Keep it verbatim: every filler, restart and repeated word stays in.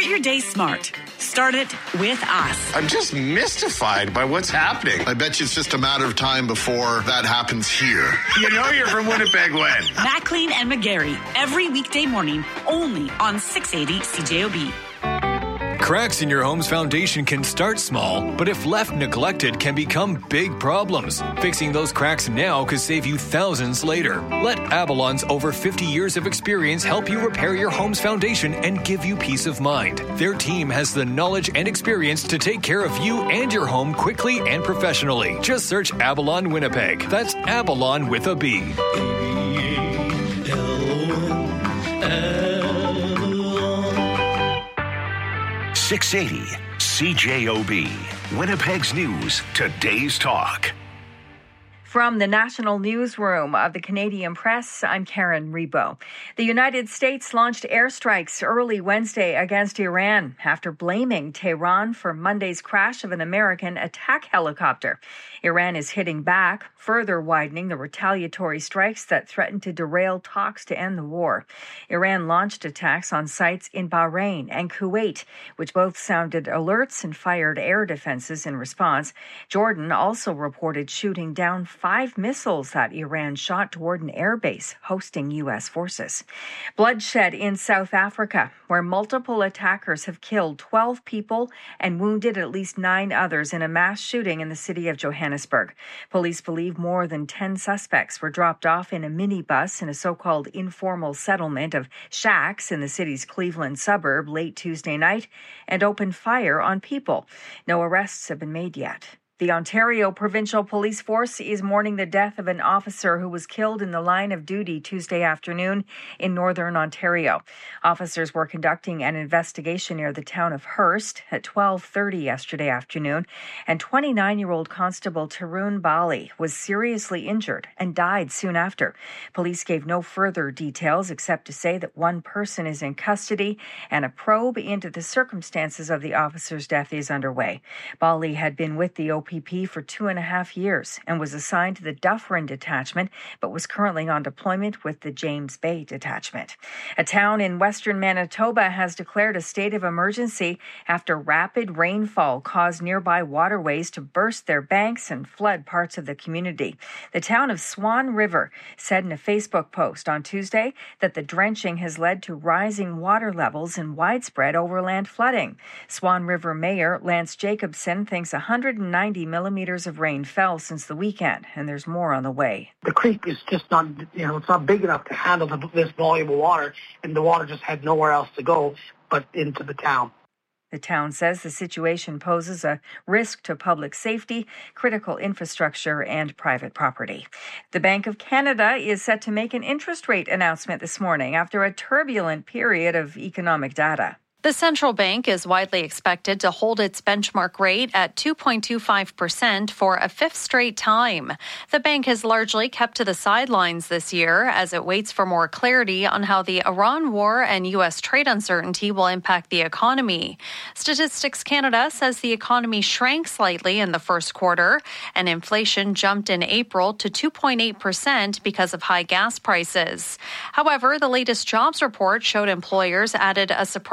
Start your day smart. Start it with us. I'm just mystified by what's happening. I bet you it's just a matter of time before that happens here. You know you're from Winnipeg when? Maclean and McGarry, every weekday morning, only on six eighty C J O B. Cracks in your home's foundation can start small, but if left neglected can become big problems. Fixing those cracks now could save you thousands later. Let Avalon's over fifty years of experience help you repair your home's foundation and give you peace of mind. Their team has the knowledge and experience to take care of you and your home quickly and professionally. Just search Avalon Winnipeg. That's Avalon with a B. six eighty C J O B, Winnipeg's News, Today's Talk. From the National Newsroom of the Canadian Press, I'm Karen Rebo. The United States launched airstrikes early Wednesday against Iran after blaming Tehran for Monday's crash of an American attack helicopter. Iran is hitting back, further widening the retaliatory strikes that threaten to derail talks to end the war. Iran launched attacks on sites in Bahrain and Kuwait, which both sounded alerts and fired air defenses in response. Jordan also reported shooting down five missiles that Iran shot toward an airbase hosting U S forces. Bloodshed in South Africa, where multiple attackers have killed twelve people and wounded at least nine others in a mass shooting in the city of Johannesburg. Police believe more than ten suspects were dropped off in a minibus in a so-called informal settlement of shacks in the city's Cleveland suburb late Tuesday night and opened fire on people. No arrests have been made yet. The Ontario Provincial Police Force is mourning the death of an officer who was killed in the line of duty Tuesday afternoon in northern Ontario. Officers were conducting an investigation near the town of Hearst at twelve thirty yesterday afternoon, and twenty-nine-year-old Constable Tarun Bali was seriously injured and died soon after. Police gave no further details except to say that one person is in custody and a probe into the circumstances of the officer's death is underway. Bali had been with the O P P for two and a half years and was assigned to the Dufferin Detachment, but was currently on deployment with the James Bay Detachment. A town in western Manitoba has declared a state of emergency after rapid rainfall caused nearby waterways to burst their banks and flood parts of the community. The town of Swan River said in a Facebook post on Tuesday that the drenching has led to rising water levels and widespread overland flooding. Swan River Mayor Lance Jacobson thinks one hundred ninety millimeters of rain fell since the weekend, and there's more on the way. The creek is just not, you know, it's not big enough to handle the, this volume of water, and the water just had nowhere else to go but into the town. The town says the situation poses a risk to public safety, critical infrastructure, and private property. The Bank of Canada is set to make an interest rate announcement this morning after a turbulent period of economic data. The central bank is widely expected to hold its benchmark rate at two point two five percent for a fifth straight time. The bank has largely kept to the sidelines this year as it waits for more clarity on how the Iran war and U S trade uncertainty will impact the economy. Statistics Canada says the economy shrank slightly in the first quarter, and inflation jumped in April to two point eight percent because of high gas prices. However, the latest jobs report showed employers added a surprise